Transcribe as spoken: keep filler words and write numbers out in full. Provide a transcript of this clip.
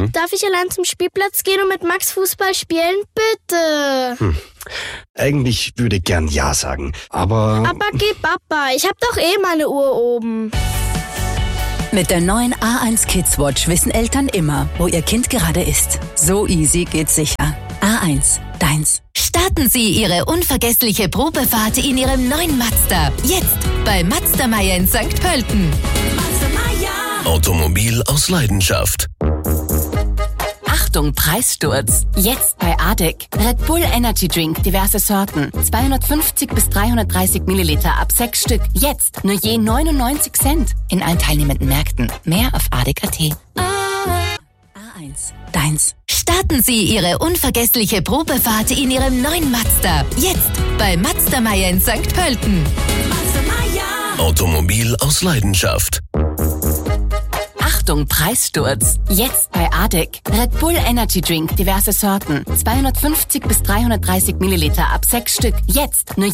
Mhm. Darf ich allein zum Spielplatz gehen und mit Max Fußball spielen? Bitte. Hm. Eigentlich würde ich gern Ja sagen, aber... Aber geh Papa, ich hab doch eh meine Uhr oben. Mit der neuen A eins Kids Watch wissen Eltern immer, wo ihr Kind gerade ist. So easy geht's sicher. A eins, deins. Starten Sie Ihre unvergessliche Probefahrt in Ihrem neuen Mazda. Jetzt bei Mazda Meier in Sankt Pölten. Mazda Meier. Automobil aus Leidenschaft. Achtung, Preissturz. Jetzt bei A D E C. Red Bull Energy Drink, diverse Sorten. zweihundertfünfzig bis dreihundertdreißig Milliliter ab sechs Stück. Jetzt nur je neunundneunzig Cent. In allen teilnehmenden Märkten. Mehr auf A D E C Punkt A T. A eins, deins. Starten Sie Ihre unvergessliche Probefahrt in Ihrem neuen Mazda. Jetzt bei Mazda Meier in Sankt Pölten. Mazda Meier. Automobil aus Leidenschaft. Achtung, Preissturz. Jetzt bei A D E C. Red Bull Energy Drink, diverse Sorten. zweihundertfünfzig bis dreihundertdreißig Milliliter ab sechs Stück. Jetzt nur